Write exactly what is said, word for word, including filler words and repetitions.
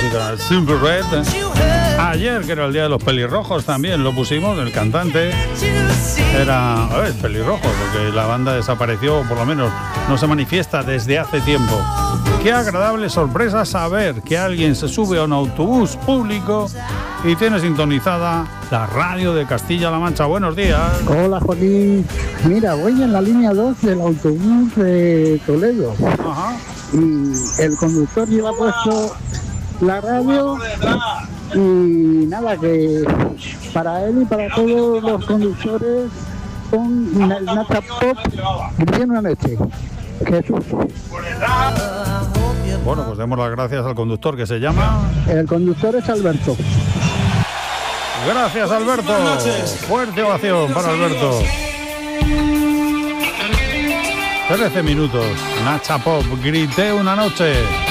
música. Simple Red. Ayer, que era el día de los pelirrojos, también lo pusimos. El cantante era a ver, pelirrojo, porque la banda desapareció, por lo menos no se manifiesta desde hace tiempo. Qué agradable sorpresa saber que alguien se sube a un autobús público y tiene sintonizada la radio de Castilla-La Mancha. Buenos días. Hola, Joaquín. Mira, voy en la línea dos del autobús de Toledo. Ajá. Y el conductor lleva puesto la radio y nada, que para él y para todos los conductores con Nacha Pop viene una noche. Jesús. Bueno, pues demos las gracias al conductor, que se llama... El conductor es Alberto. Gracias, Alberto. Fuerte ovación para Alberto. trece minutos. Nacha Pop, grité una noche.